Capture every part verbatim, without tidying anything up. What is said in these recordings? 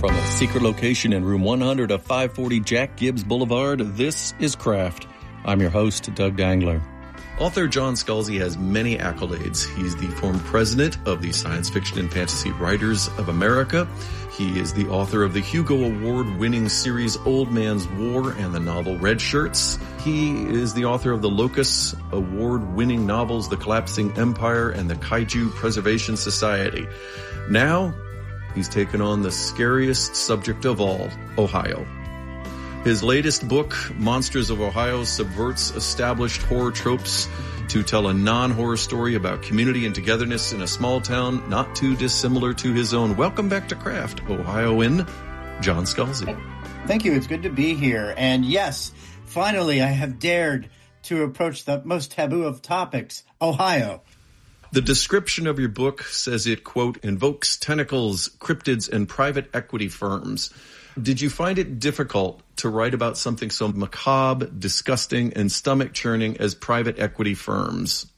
From a secret location in room one hundred of five forty Jack Gibbs Boulevard, this is Craft. I'm your host, Doug Dangler. Author John Scalzi has many accolades. He's the former president of the Science Fiction and Fantasy Writers of America. He is the author of the Hugo Award-winning series Old Man's War and the novel Red Shirts. He is the author of the Locus Award-winning novels The Collapsing Empire and the Kaiju Preservation Society. Now, he's taken on the scariest subject of all, Ohio. His latest book, Monsters of Ohio, subverts established horror tropes to tell a non-horror story about community and togetherness in a small town not too dissimilar to his own. Welcome back to Craft, Ohioan John Scalzi. Thank you. It's good to be here. And yes, finally, I have dared to approach the most taboo of topics, Ohio. The description of your book says it, quote, invokes tentacles, cryptids, and private equity firms. Did you find it difficult to write about something so macabre, disgusting, and stomach-churning as private equity firms?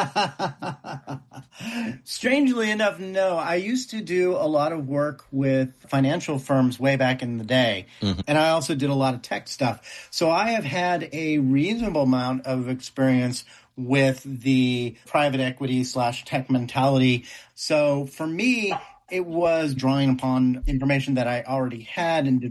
Strangely enough, no. I used to do a lot of work with financial firms way back in the day, mm-hmm. and I also did a lot of tech stuff. So I have had a reasonable amount of experience with the private equity slash tech mentality. So for me, it was drawing upon information that I already had and